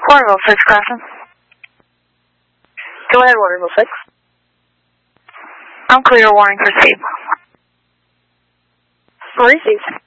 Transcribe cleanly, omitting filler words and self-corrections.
Waterville 6, crossing. Go ahead, Waterville 6. I'm clear, warning for Steve. Received.